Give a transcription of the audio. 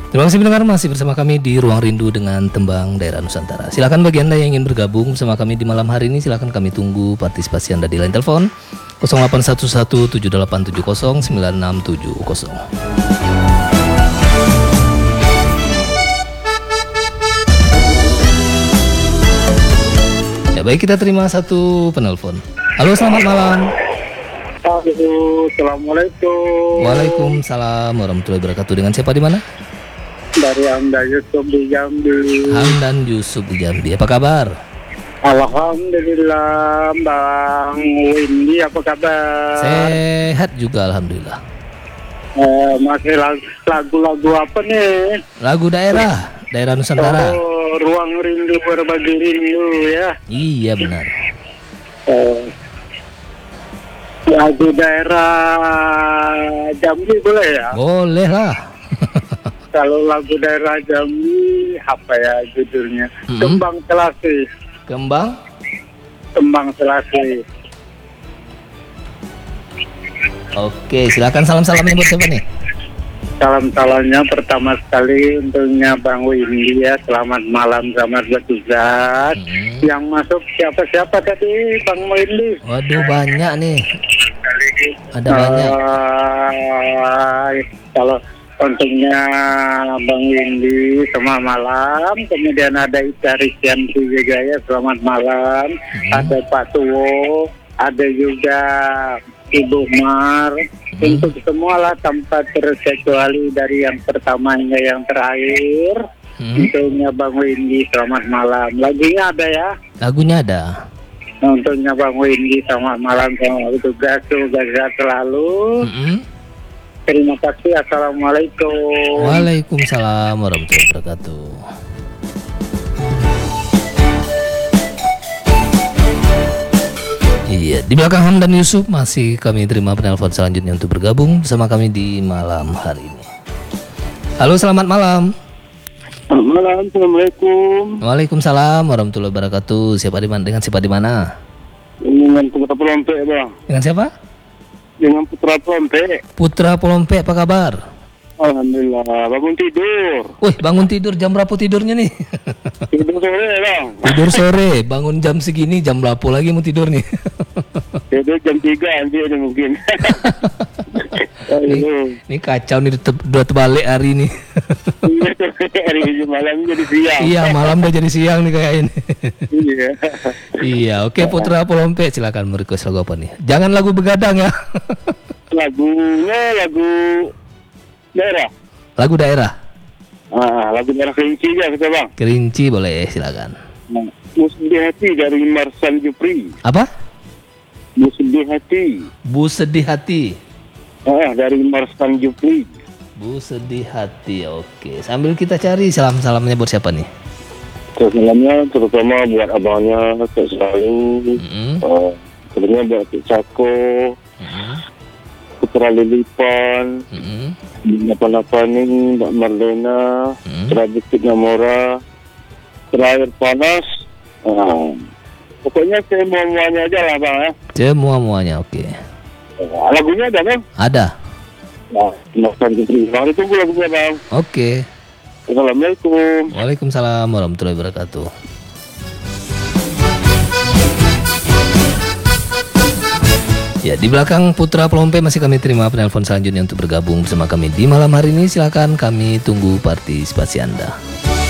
Terima kasih pendengar, masih bersama kami di Ruang Rindu dengan Tembang Daerah Nusantara. Silakan bagi Anda yang ingin bergabung bersama kami di malam hari ini, silakan kami tunggu partisipasi Anda di line telepon 081178709670. Ya baik, kita terima satu penelpon. Halo, selamat malam. Assalamualaikum. Waalaikumsalam warahmatullahi wabarakatuh. Dengan siapa di mana? Dari Hamdan Yusuf di Jambi. Hamdan Yusuf di Jambi. Apa kabar? Alhamdulillah, Bang Windy, apa kabar? Sehat juga, alhamdulillah. Masih lagu-lagu apa nih? Lagu daerah Nusantara. Oh, Ruang Rindu Berbagi Rindu ya. Iya benar. Lagu daerah Jambi boleh ya? Boleh lah. Kalau lagu daerah Jambi apa ya judulnya? Kembang Selasih. Kembang Selasih. Oke, silakan salam-salamnya buat siapa nih? Salam-salamnya pertama sekali untuknya Bang Windy ya. Selamat malam, selamat bertugas. Yang masuk siapa-siapa tadi Bang Windy? Waduh, banyak nih. Ada banyak. Kalau untungnya Bang Windy selamat malam. Kemudian ada Ika Risyanti juga ya, selamat malam. Ada Pak Tuwo, ada juga Ibu Mar. Untuk semua lah tanpa terkecuali dari yang pertama hingga yang terakhir. Untungnya Bang Windy selamat malam. Lagunya ada ya? Lagunya ada. Untungnya Bang Windy selamat malam, selamat bertugas, sehat selalu. Terima kasih. Assalamualaikum. Waalaikumsalam warahmatullahi wabarakatuh. Iya, di belakang Hamdan Yusuf masih kami terima penelpon selanjutnya untuk bergabung bersama kami di malam hari ini. Halo, selamat malam. Selamat malam. Assalamualaikum. Waalaikumsalam warahmatullahi wabarakatuh. Siapa di mana? Dengan siapa di mana? Dengan Putra Polompe, Bang. Dengan siapa? Dengan Putra Polompe. Putra Polompe, apa kabar? Alhamdulillah, bangun tidur. Wih, bangun tidur jam berapa tidurnya nih? Tidur sore, Bang. Tidur sore, bangun jam segini, jam berapa lagi mau tidur nih? Tidur jam 3 nanti ada mungkin. Ini kacau nih, udah terbalik hari ini. Hari malam jadi siang. Iya, malam udah jadi siang nih kayak ini. Iya. Iya, oke Putra Polompe, silakan merequest lagu apa nih? Jangan lagu begadang ya. Lagunya lagu daerah. Lagu daerah. Lagu daerah Kerinci aja kita, Bang. Kerinci boleh, silakan. Sedih Hati dari Marsan Jupri. Apa? Sedih Hati. Bu Sedih Hati. Dari Marsan Jupri. Bu Sedih Hati, oke. Sambil kita cari salam-salamnya buat siapa nih? Salamnya terutama buat abangnya, Kak Selalu. Sebenarnya buat Kak Cako. Putra Lilipan. Apa nih Mbak Marlena. Putra Bukit Namora. Terakhir Panas. Pokoknya semuanya aja lah, Bang ya. Semuanya, oke. Lagunya ada, Bang? Ada. Maafkan Jupri. Bang, ditunggu lagunya, Bang. Oke. Assalamualaikum. Waalaikumsalam warahmatullahi wabarakatuh. Ya, di belakang Putra Polompe masih kami terima penelpon selanjutnya untuk bergabung bersama kami di malam hari ini. Silakan kami tunggu partisipasi Anda.